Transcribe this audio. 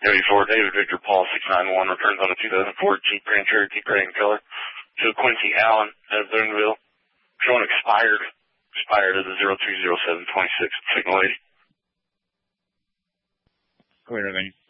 74 David Victor Paul 691 returns on a 2004 Jeep Grand Cherokee gray in color to Quincy Allen at Boonville, showing expired as a 030726 signal 80. Clear, thank you.